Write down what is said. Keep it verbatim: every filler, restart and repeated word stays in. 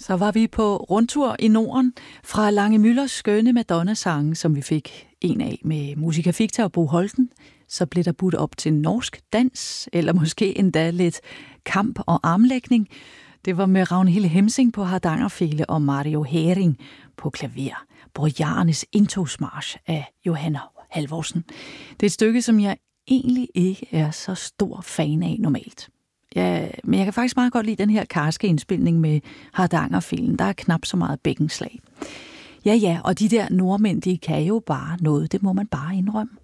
Så var vi på rundtur i Norden fra Lange Müllers skønne Madonna-sange, som vi fik en af med Musica Ficta og Bo Holten. Så blev der budt op til norsk dans, eller måske endda lidt kamp og armlægning. Det var med Ragnhild Hemsing på hardangerfele og Mario Hering på klaver. Bojarnes indtogsmarch af Johanna Halvorsen. Det er et stykke, som jeg egentlig ikke er så stor fan af normalt. Ja, men jeg kan faktisk meget godt lide den her karske indspilning med hardangerfelen. Der er knap så meget bækkenslag. Ja, ja, og de der nordmænd, de kan jo bare noget. Det må man bare indrømme.